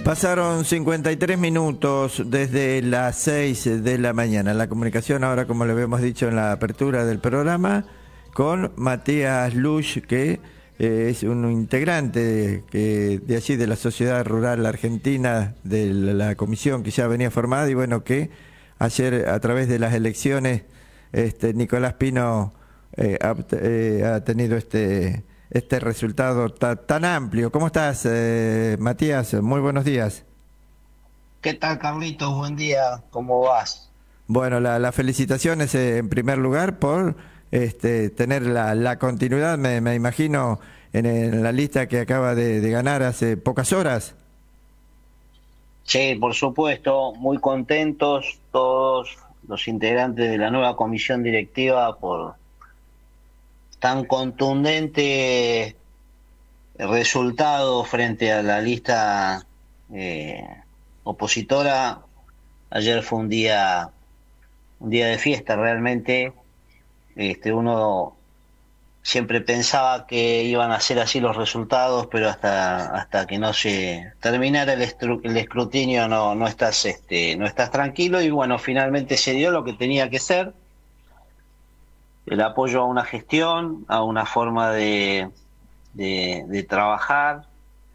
Pasaron 53 minutos desde las 6 de la mañana. La comunicación ahora, como le habíamos dicho en la apertura del programa, con Matías Luch, que es un integrante de allí de la Sociedad Rural Argentina, de la comisión que ya venía formada, y bueno, que ayer a través de las elecciones Nicolás Pino ha tenido este resultado tan amplio. ¿Cómo estás, Matías? Muy buenos días. ¿Qué tal, Carlitos? Buen día, ¿cómo vas? Bueno, las felicitaciones en primer lugar por tener la continuidad, me imagino, en la lista que acaba de ganar hace pocas horas. Sí, por supuesto, muy contentos todos los integrantes de la nueva comisión directiva por tan contundente resultado frente a la lista opositora. Ayer fue un día de fiesta realmente. Uno siempre pensaba que iban a ser así los resultados, pero hasta que no se terminara el escrutinio no estás tranquilo, y bueno, finalmente se dio lo que tenía que ser. El apoyo a una gestión, a una forma de trabajar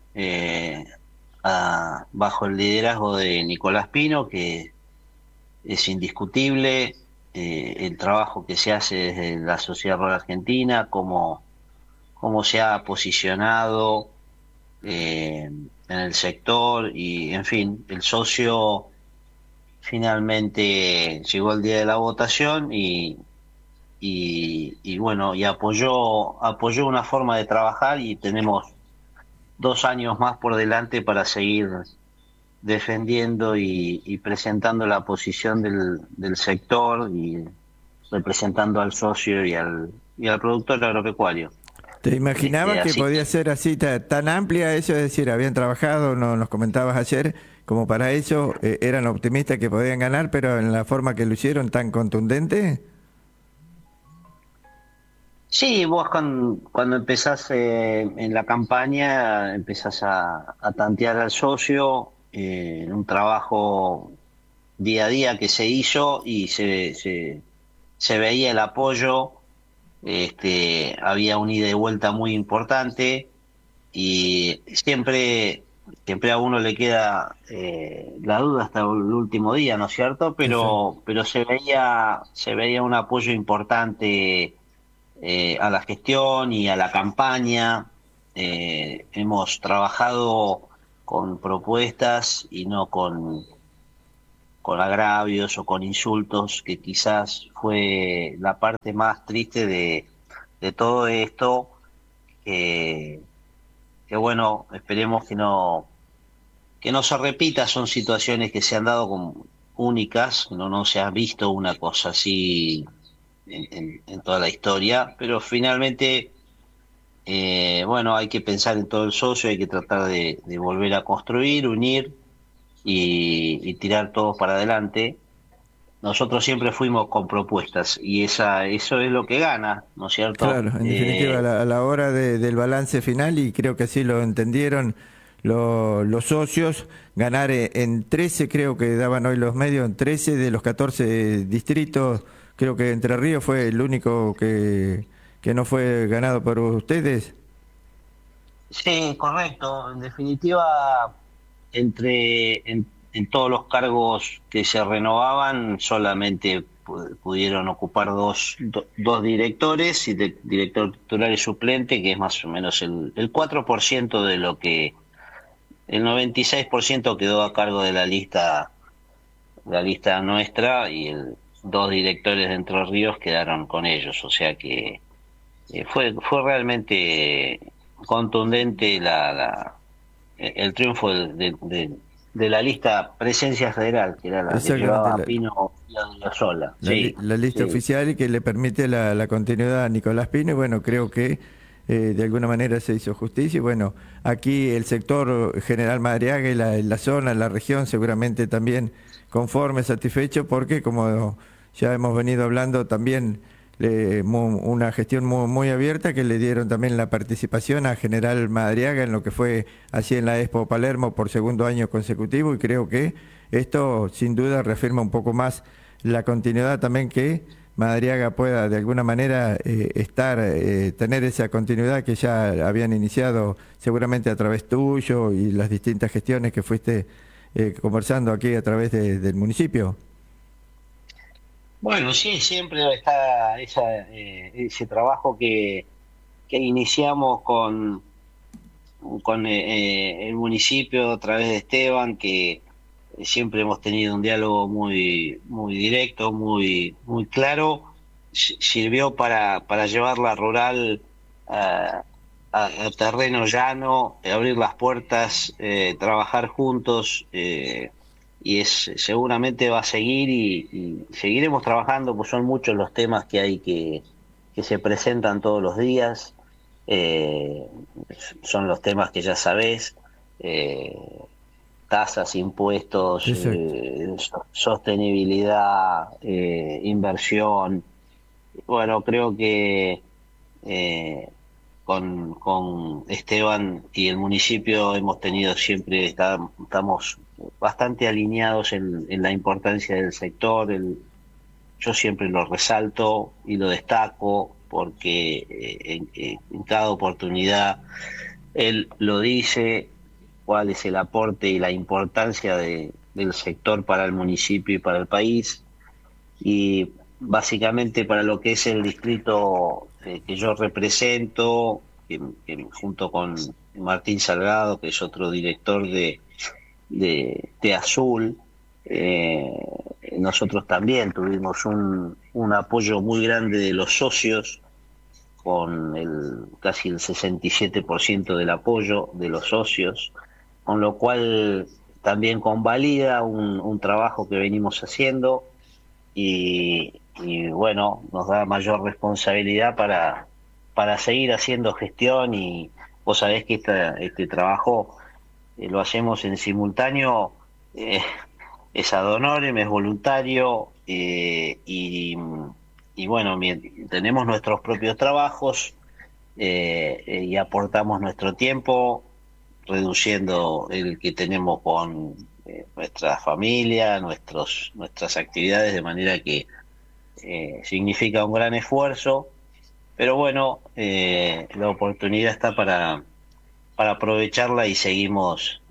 bajo el liderazgo de Nicolás Pino, que es indiscutible el trabajo que se hace desde la Sociedad Rural Argentina, cómo se ha posicionado en el sector, y en fin, el socio finalmente llegó el día de la votación y bueno, y apoyó una forma de trabajar, y tenemos 2 años más por delante para seguir defendiendo y presentando la posición del sector, y representando al socio y al productor agropecuario. ¿Te imaginabas que podía ser así tan amplia eso? Es decir, habían trabajado, nos comentabas ayer, como para eso, eran optimistas que podían ganar, pero en la forma que lo hicieron tan contundente. Sí, vos cuando empezás en la campaña, empezás a tantear al socio en un trabajo día a día que se hizo, y se veía el apoyo. Había un ida y vuelta muy importante, y siempre a uno le queda la duda hasta el último día, ¿no es cierto? Pero se veía un apoyo importante a la gestión y a la campaña. Hemos trabajado con propuestas y no con agravios o con insultos, que quizás fue la parte más triste de todo esto, que bueno, esperemos que no se repita. Son situaciones que se han dado como únicas, no se ha visto una cosa así en toda la historia, pero finalmente bueno, hay que pensar en todo el socio, hay que tratar de volver a construir, unir y tirar todos para adelante. Nosotros siempre fuimos con propuestas, y eso es lo que gana, ¿no es cierto? Claro, en definitiva, a la hora del balance final, y creo que así lo entendieron los socios, ganar en 13, creo que daban hoy los medios, en 13 de los 14 distritos. Creo que Entre Ríos fue el único que no fue ganado por ustedes. Sí, correcto. En definitiva, en todos los cargos que se renovaban, solamente pudieron ocupar dos directores, y director titular y suplente, que es más o menos el 4% de lo que... El 96% quedó a cargo de la lista nuestra, y 2 directores de Entre Ríos quedaron con ellos. O sea que fue realmente contundente el triunfo de la lista Presencia Federal, que era la que llevaba a Pino y a Odriozola. La lista oficial, y que le permite la continuidad a Nicolás Pino, y bueno, creo que de alguna manera se hizo justicia. Y bueno, aquí el sector General Madariaga y la zona, la región, seguramente también conforme, satisfecho, porque como ya hemos venido hablando, también una gestión muy abierta, que le dieron también la participación a General Madariaga en lo que fue así en la Expo Palermo por segundo año consecutivo, y creo que esto sin duda reafirma un poco más la continuidad también, que Madariaga pueda de alguna manera tener esa continuidad que ya habían iniciado seguramente a través tuyo y las distintas gestiones que fuiste conversando aquí a través del municipio. Bueno, sí, siempre está ese trabajo que iniciamos con el municipio a través de Esteban, que siempre hemos tenido un diálogo muy directo, muy claro. Sirvió para llevar la rural a terreno llano, abrir las puertas, trabajar juntos, y seguramente va a seguir, y seguiremos trabajando, pues son muchos los temas que hay que se presentan todos los días. eh, Son los temas que ya sabés: eh, tasas, impuestos, Exacto. sostenibilidad, inversión. Bueno, creo que eh, con Esteban y el municipio hemos tenido siempre, estamos bastante alineados en la importancia del sector. Yo siempre lo resalto y lo destaco porque en cada oportunidad él lo dice: cuál es el aporte y la importancia del sector para el municipio y para el país. Y básicamente para lo que es el distrito que yo represento, que junto con Martín Salgado, que es otro director de Azul, eh, nosotros también tuvimos un apoyo muy grande de los socios, con casi el 67% del apoyo de los socios, con lo cual también convalida un trabajo que venimos haciendo, y bueno, nos da mayor responsabilidad para seguir haciendo gestión. Y vos sabés que este trabajo lo hacemos en simultáneo. Es ad honorem, es voluntario, y bueno, tenemos nuestros propios trabajos, y aportamos nuestro tiempo, reduciendo el que tenemos con nuestra familia, nuestras actividades, de manera que significa un gran esfuerzo. Pero bueno, la oportunidad está para aprovecharla, y seguimos